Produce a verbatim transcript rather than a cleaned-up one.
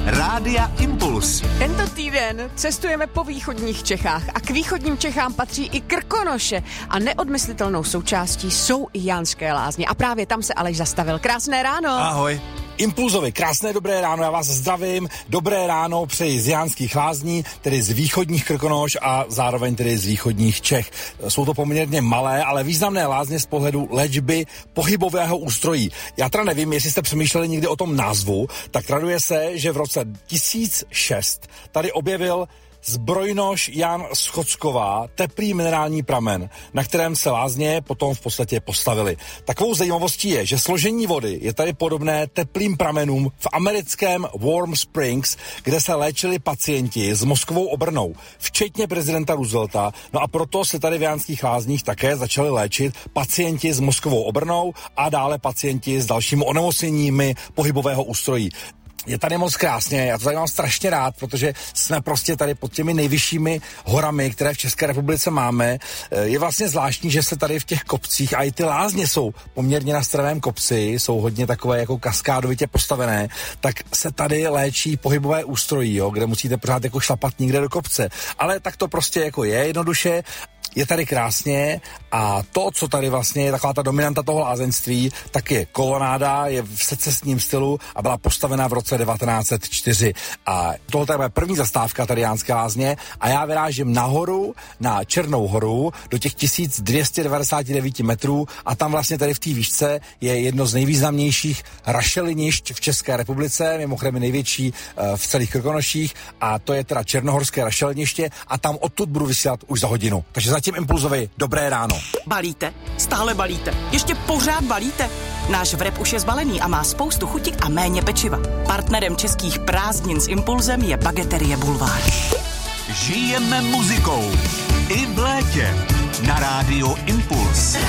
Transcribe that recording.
Rádia Impuls. Tento týden cestujeme po východních Čechách a k východním Čechám patří i Krkonoše a neodmyslitelnou součástí jsou i Jánské Lázně a právě tam se Aleš zastavil. Krásné ráno. Ahoj. Impulzovi, krásné dobré ráno, já vás zdravím, dobré ráno přeji z Jánských Lázní, tedy z východních Krkonoš a zároveň tedy z východních Čech. Jsou to poměrně malé, ale významné lázně z pohledu léčby pohybového ústrojí. Já teda nevím, jestli jste přemýšleli někdy o tom názvu, tak traduje se, že v roce tisíc šest tady objevil zbrojnoš Jan Schocková teplý minerální pramen, na kterém se lázně potom v podstatě postavili. Takovou zajímavostí je, že složení vody je tady podobné teplým pramenům v americkém Warm Springs, kde se léčili pacienti s mozkovou obrnou, včetně prezidenta Roosevelta. No a proto se tady v Jánských Lázních také začali léčit pacienti s mozkovou obrnou a dále pacienti s dalšími onemocněními pohybového ústrojí. Je tady moc krásně, já to tady mám strašně rád, protože jsme prostě tady pod těmi nejvyššími horami, které v České republice máme. Je vlastně zvláštní, že se tady v těch kopcích, a i ty lázně jsou poměrně na strmém kopci, jsou hodně takové jako kaskádovitě postavené, tak se tady léčí pohybové ústrojí, jo, kde musíte pořád jako šlapat někde do kopce. Ale tak to prostě jako je jednoduše. Je tady krásně a to, co tady vlastně je taková ta dominanta toho lázeňství, tak je kolonáda, je v secesním stylu a byla postavena v roce devatenáct set čtyři. A tohle je moje první zastávka tady Jánské Lázně a já vyrážím nahoru na Černou horu do těch tisíc dvě stě devadesát devět metrů a tam vlastně tady v té výšce je jedno z nejvýznamnějších rašelinišť v České republice, mimochodem největší uh, v celých Krkonoších, a to je teda Černohorské rašeliniště a tam odtud budu vysílat už za hodinu. Takže zatím Impulzovi dobré ráno. Balíte? Stále balíte? Ještě pořád balíte? Náš vrep už je zbalený a má spoustu chuti a méně pečiva. Partnerem českých prázdnin s Impulzem je Bageterie Bulvár. Žijeme muzikou. I v létě. Na rádiu Impuls.